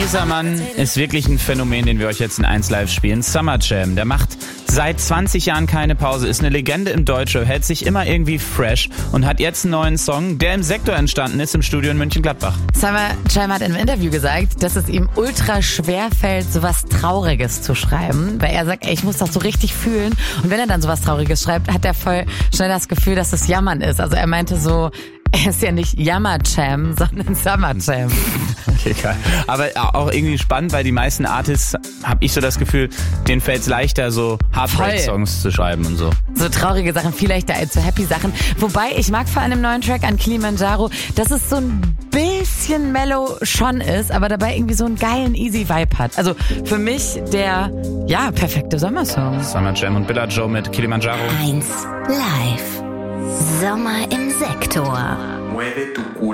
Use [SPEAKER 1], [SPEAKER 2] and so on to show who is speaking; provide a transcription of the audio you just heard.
[SPEAKER 1] Dieser Mann ist wirklich ein Phänomen, den wir euch jetzt in 1 Live spielen. Summer Jam, der macht seit 20 Jahren keine Pause, ist eine Legende im Deutschrap, hält sich immer irgendwie fresh und hat jetzt einen neuen Song, der im Sektor entstanden ist, im Studio in Mönchengladbach.
[SPEAKER 2] Summer Jam hat in einem Interview gesagt, dass es ihm ultra schwer fällt, sowas Trauriges zu schreiben, weil er sagt, ey, ich muss das so richtig fühlen, und wenn er dann sowas Trauriges schreibt, hat er voll schnell das Gefühl, dass es Jammern ist. Also er meinte so, er ist ja nicht Jammer-Jam, sondern Summer Jam.
[SPEAKER 1] Okay, geil. Aber auch irgendwie spannend, weil die meisten Artists, habe ich so das Gefühl, denen fällt es leichter, so Heartbreak-Songs zu schreiben und so.
[SPEAKER 2] So traurige Sachen, viel leichter als so Happy-Sachen. Wobei, ich mag vor allem im neuen Track an Kilimanjaro, dass es so ein bisschen mellow schon ist, aber dabei irgendwie so einen geilen Easy-Vibe hat. Also für mich der, perfekte Sommersong.
[SPEAKER 1] Summer Jam und Billa Joe mit Kilimanjaro.
[SPEAKER 3] 1 Live. Sommer im Sektor.